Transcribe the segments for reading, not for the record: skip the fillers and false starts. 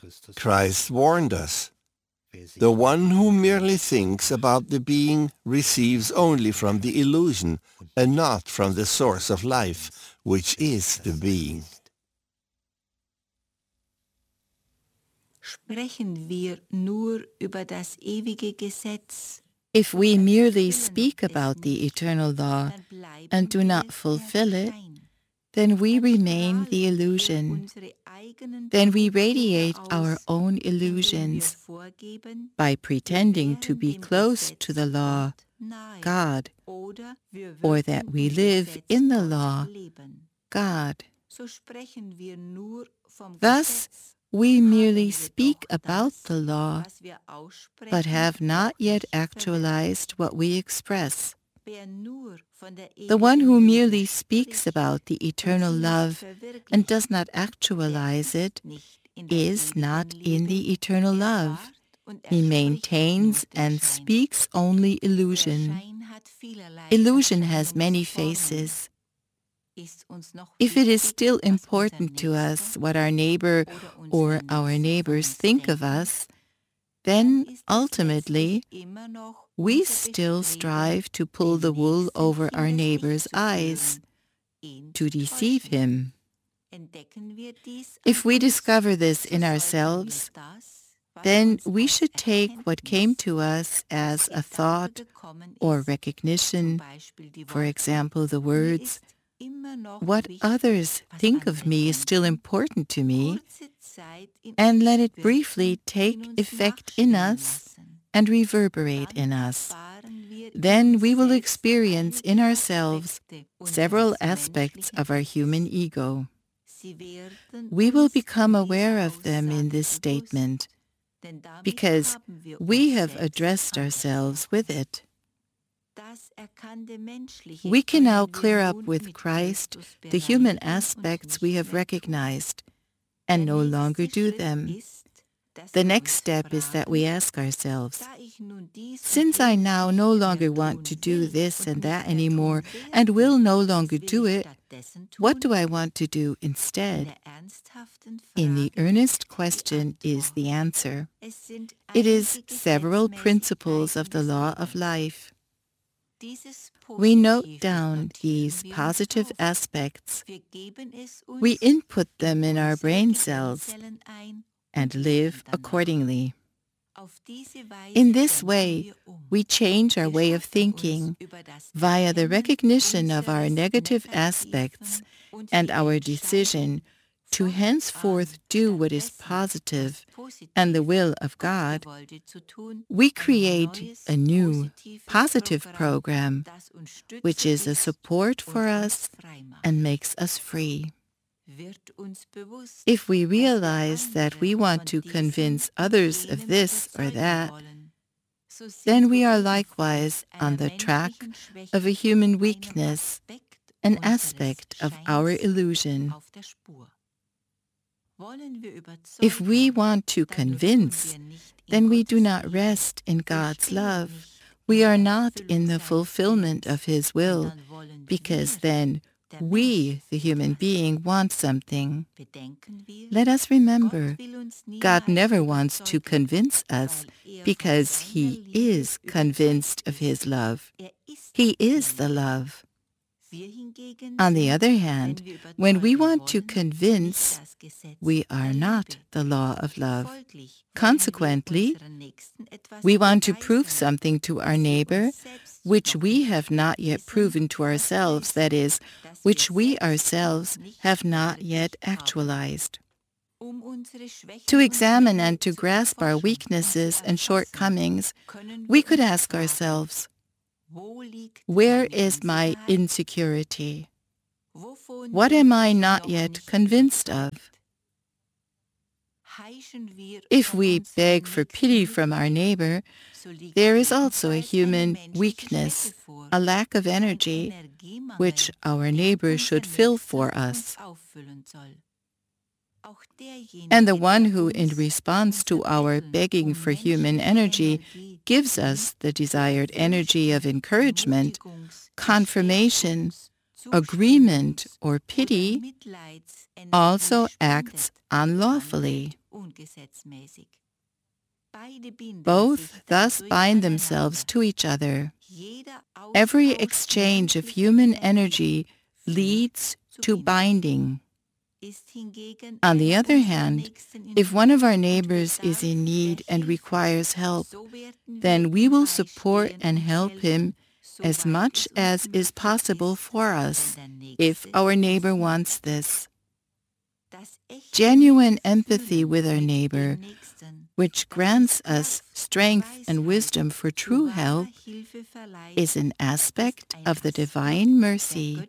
Christ warned us. The one who merely thinks about the being receives only from the illusion and not from the source of life, which is the being. Sprechen wir nur über das ewige Gesetz. If we merely speak about the eternal law and do not fulfill it, then we remain the illusion. Then we radiate our own illusions by pretending to be close to the law, God, or that we live in the law, God. Thus, we merely speak about the law, but have not yet actualized what we express. The one who merely speaks about the eternal love and does not actualize it is not in the eternal love. He maintains and speaks only illusion. Illusion has many faces. If it is still important to us what our neighbor or our neighbors think of us, then ultimately we still strive to pull the wool over our neighbor's eyes, to deceive him. If we discover this in ourselves, then we should take what came to us as a thought or recognition, for example, the words, "What others think of me is still important to me," and let it briefly take effect in us and reverberate in us. Then we will experience in ourselves several aspects of our human ego. We will become aware of them in this statement, because we have addressed ourselves with it. We can now clear up with Christ the human aspects we have recognized and no longer do them. The next step is that we ask ourselves, since I now no longer want to do this and that anymore and will no longer do it, what do I want to do instead? In the earnest question is the answer. It is several principles of the law of life. We note down these positive aspects. We input them in our brain cells and live accordingly. In this way, we change our way of thinking via the recognition of our negative aspects and our decision to henceforth do what is positive and the will of God. We create a new, positive program, which is a support for us and makes us free. If we realize that we want to convince others of this or that, then we are likewise on the track of a human weakness, an aspect of our illusion. If we want to convince, then we do not rest in God's love. We are not in the fulfillment of His will, because then we, the human being, want something. Let us remember, God never wants to convince us because He is convinced of His love. He is the love. On the other hand, when we want to convince, we are not the law of love. Consequently, we want to prove something to our neighbor which we have not yet proven to ourselves, that is, which we ourselves have not yet actualized. To examine and to grasp our weaknesses and shortcomings, we could ask ourselves, where is my insecurity? What am I not yet convinced of? If we beg for pity from our neighbor, there is also a human weakness, a lack of energy, which our neighbor should fill for us. And the one who, in response to our begging for human energy, gives us the desired energy of encouragement, confirmation, agreement, or pity, also acts unlawfully. Both thus bind themselves to each other. Every exchange of human energy leads to binding. On the other hand, if one of our neighbors is in need and requires help, then we will support and help him as much as is possible for us, if our neighbor wants this. Genuine empathy with our neighbor, which grants us strength and wisdom for true help, is an aspect of the divine mercy.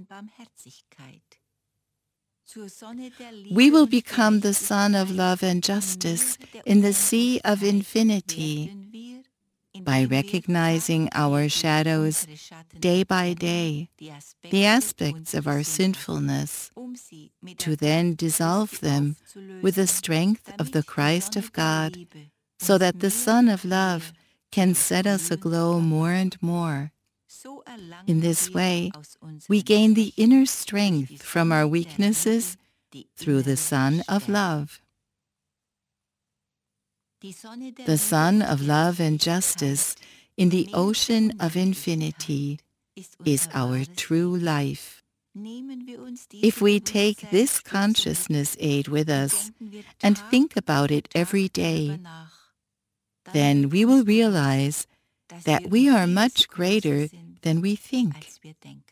We will become the sun of love and justice in the sea of infinity by recognizing our shadows day by day, the aspects of our sinfulness, to then dissolve them with the strength of the Christ of God, so that the sun of love can set us aglow more and more. In this way, we gain the inner strength from our weaknesses through the sun of love. The sun of love and justice in the ocean of infinity is our true life. If we take this consciousness aid with us and think about it every day, then we will realize that we are much greater than we think.